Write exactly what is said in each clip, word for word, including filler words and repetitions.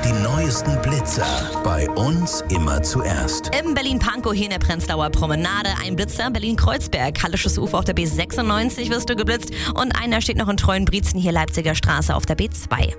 Die neuesten Blitzer. Bei uns immer zuerst. Im Berlin-Pankow hier in der Prenzlauer Promenade ein Blitzer. Berlin-Kreuzberg, Hallisches Ufer auf der B sechsundneunzig wirst du geblitzt. Und einer steht noch in Treuenbrietzen, hier Leipziger Straße auf der B zwei.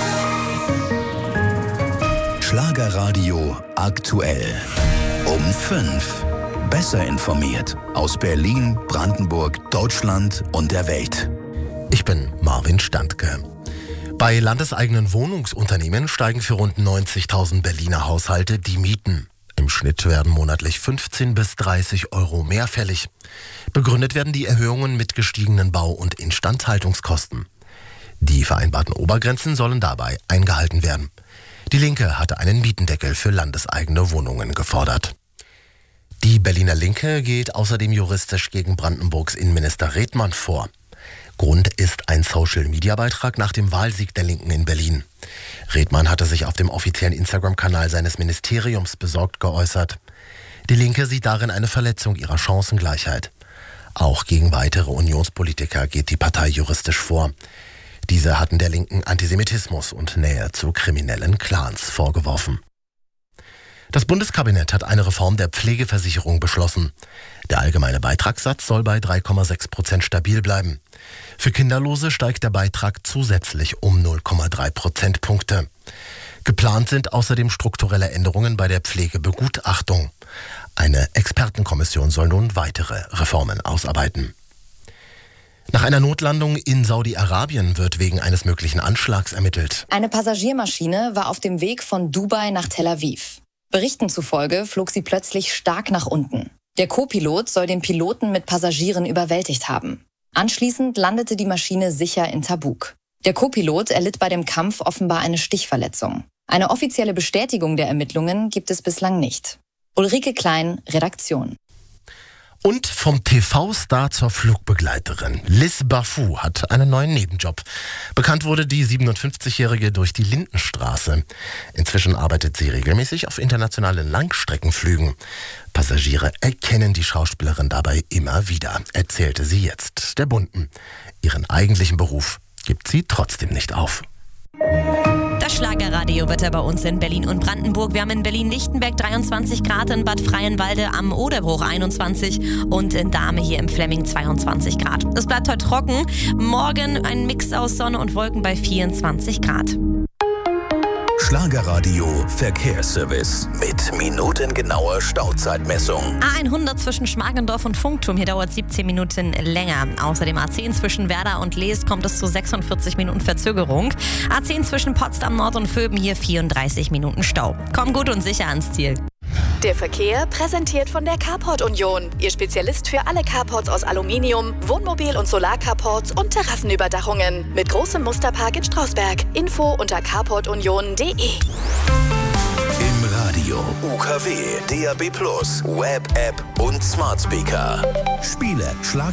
Schlagerradio aktuell. Um fünf. Besser informiert. Aus Berlin, Brandenburg, Deutschland und der Welt. Ich bin Marvin Standke. Bei landeseigenen Wohnungsunternehmen steigen für rund neunzigtausend Berliner Haushalte die Mieten. Im Schnitt werden monatlich fünfzehn bis dreißig Euro mehr fällig. Begründet werden die Erhöhungen mit gestiegenen Bau- und Instandhaltungskosten. Die vereinbarten Obergrenzen sollen dabei eingehalten werden. Die Linke hatte einen Mietendeckel für landeseigene Wohnungen gefordert. Die Berliner Linke geht außerdem juristisch gegen Brandenburgs Innenminister Redmann vor. Grund ist ein Social-Media-Beitrag nach dem Wahlsieg der Linken in Berlin. Redmann hatte sich auf dem offiziellen Instagram-Kanal seines Ministeriums besorgt geäußert. Die Linke sieht darin eine Verletzung ihrer Chancengleichheit. Auch gegen weitere Unionspolitiker geht die Partei juristisch vor. Diese hatten der Linken Antisemitismus und Nähe zu kriminellen Clans vorgeworfen. Das Bundeskabinett hat eine Reform der Pflegeversicherung beschlossen. Der allgemeine Beitragssatz soll bei drei Komma sechs Prozent stabil bleiben. Für Kinderlose steigt der Beitrag zusätzlich um null Komma drei Prozentpunkte. Geplant sind außerdem strukturelle Änderungen bei der Pflegebegutachtung. Eine Expertenkommission soll nun weitere Reformen ausarbeiten. Nach einer Notlandung in Saudi-Arabien wird wegen eines möglichen Anschlags ermittelt. Eine Passagiermaschine war auf dem Weg von Dubai nach Tel Aviv. Berichten zufolge flog sie plötzlich stark nach unten. Der Co-Pilot soll den Piloten mit Passagieren überwältigt haben. Anschließend landete die Maschine sicher in Tabuk. Der Co-Pilot erlitt bei dem Kampf offenbar eine Stichverletzung. Eine offizielle Bestätigung der Ermittlungen gibt es bislang nicht. Ulrike Klein, Redaktion. Und vom T V-Star zur Flugbegleiterin. Liz Bafou hat einen neuen Nebenjob. Bekannt wurde die siebenundfünfzigjährige durch die Lindenstraße. Inzwischen arbeitet sie regelmäßig auf internationalen Langstreckenflügen. Passagiere erkennen die Schauspielerin dabei immer wieder, erzählte sie jetzt der Bunten. Ihren eigentlichen Beruf gibt sie trotzdem nicht auf. Das Schlagerradio wird bei uns in Berlin und Brandenburg. Wir haben in Berlin-Lichtenberg dreiundzwanzig Grad, in Bad Freienwalde am Oderbruch einundzwanzig und in Dahme hier im Flemming zweiundzwanzig Grad. Es bleibt heute trocken. Morgen ein Mix aus Sonne und Wolken bei vierundzwanzig Grad. Schlagerradio Verkehrsservice mit minutengenauer Stauzeitmessung. A hundert zwischen Schmargendorf und Funkturm, hier dauert siebzehn Minuten länger. Außerdem A zehn zwischen Werder und Lees kommt es zu sechsundvierzig Minuten Verzögerung. A zehn zwischen Potsdam Nord und Vöben, hier vierunddreißig Minuten Stau. Komm gut und sicher ans Ziel. Der Verkehr präsentiert von der Carport Union. Ihr Spezialist für alle Carports aus Aluminium, Wohnmobil- und Solarcarports und Terrassenüberdachungen. Mit großem Musterpark in Strausberg. Info unter carport union punkt de. Im Radio, U K W, D A B plus, Web-App und Smart Speaker. Spiele, Schlag